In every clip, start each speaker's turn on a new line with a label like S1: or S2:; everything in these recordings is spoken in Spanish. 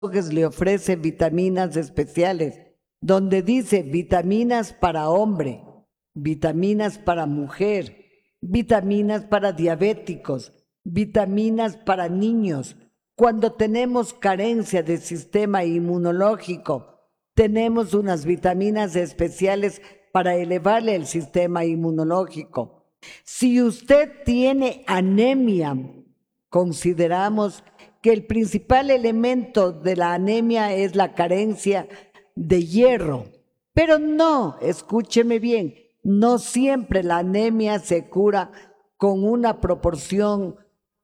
S1: le ofrece vitaminas especiales, donde dice vitaminas para hombre, vitaminas para mujer, vitaminas para diabéticos, vitaminas para niños. Cuando tenemos carencia de sistema inmunológico, tenemos unas vitaminas especiales para elevarle el sistema inmunológico. Si usted tiene anemia, consideramos que el principal elemento de la anemia es la carencia de hierro. Pero no, escúcheme bien, no siempre la anemia se cura con una proporción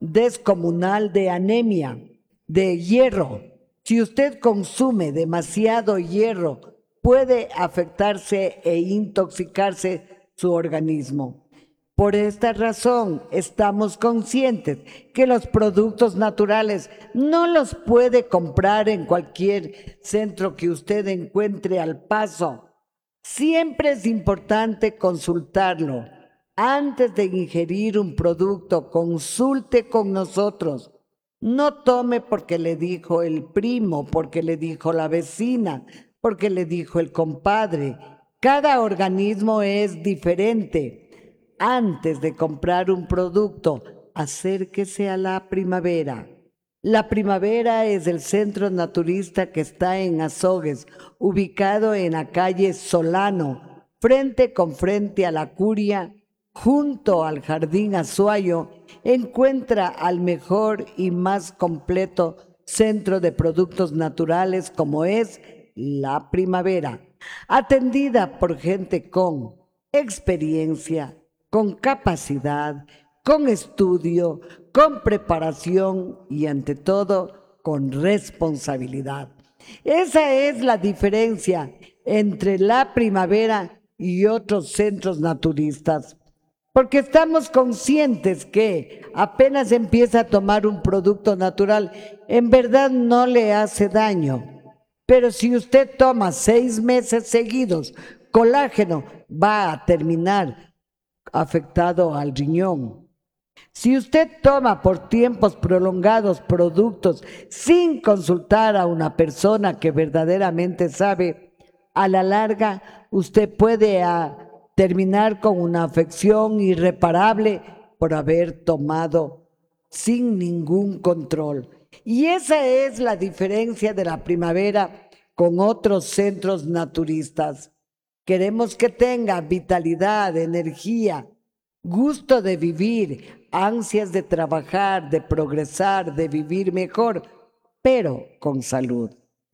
S1: descomunal de anemia, de hierro. Si usted consume demasiado hierro, puede afectarse e intoxicarse su organismo. Por esta razón, estamos conscientes que los productos naturales no los puede comprar en cualquier centro que usted encuentre al paso. Siempre es importante consultarlo. Antes de ingerir un producto, consulte con nosotros. No tome porque le dijo el primo, porque le dijo la vecina, porque le dijo el compadre. Cada organismo es diferente. Antes de comprar un producto, acérquese a La Primavera. La Primavera es el centro naturista que está en Azogues, ubicado en la calle Solano, frente con frente a la Curia, junto al Jardín Azuayo. Encuentra al mejor y más completo centro de productos naturales como es La Primavera, atendida por gente con experiencia, con capacidad, con estudio, con preparación y ante todo con responsabilidad. Esa es la diferencia entre La Primavera y otros centros naturistas, porque estamos conscientes que apenas empieza a tomar un producto natural, en verdad no le hace daño. Pero si usted toma 6 meses seguidos colágeno, va a terminar afectado al riñón. Si usted toma por tiempos prolongados productos sin consultar a una persona que verdaderamente sabe, a la larga usted puede terminar con una afección irreparable por haber tomado sin ningún control. Y esa es la diferencia de La Primavera con otros centros naturistas. Queremos que tenga vitalidad, energía, gusto de vivir, ansias de trabajar, de progresar, de vivir mejor, pero con salud.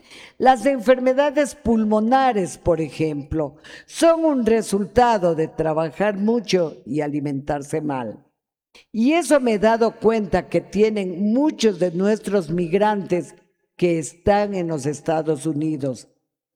S1: Las enfermedades pulmonares, por ejemplo, son un resultado de trabajar mucho y alimentarse mal. Y eso me he dado cuenta que tienen muchos de nuestros migrantes que están en los Estados Unidos.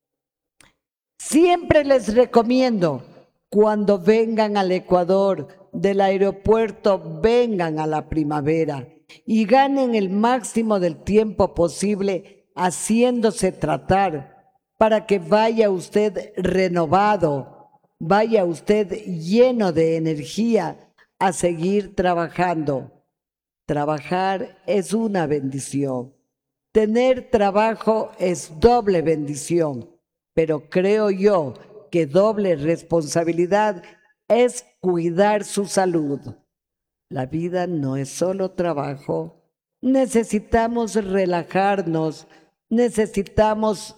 S1: Siempre les recomiendo, cuando vengan al Ecuador, del aeropuerto, vengan a La Primavera y ganen el máximo del tiempo posible haciéndose tratar para que vaya usted renovado, vaya usted lleno de energía a seguir trabajando. Trabajar es una bendición. Tener trabajo es doble bendición, pero creo yo que doble responsabilidad es cuidar su salud. La vida no es solo trabajo. Necesitamos relajarnos, necesitamos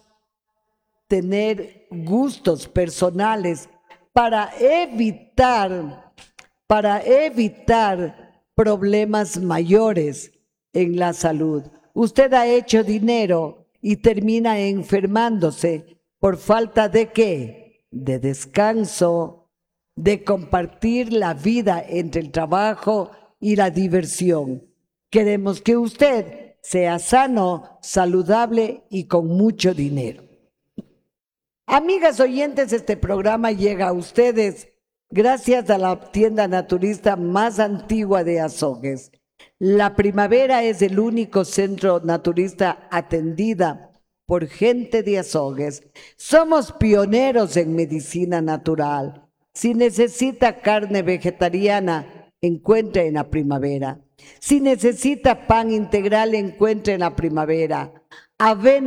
S1: tener gustos personales para evitar problemas mayores en la salud. Usted ha hecho dinero y termina enfermándose por falta de ¿qué? De descanso, de compartir la vida entre el trabajo y la diversión. Queremos que usted sea sano, saludable y con mucho dinero. Amigas oyentes, este programa llega a ustedes gracias a la tienda naturista más antigua de Azogues. La Primavera es el único centro naturista atendida por gente de Azogues. Somos pioneros en medicina natural. Si necesita carne vegetariana, encuentra en La Primavera. Si necesita pan integral, encuentra en La Primavera. avena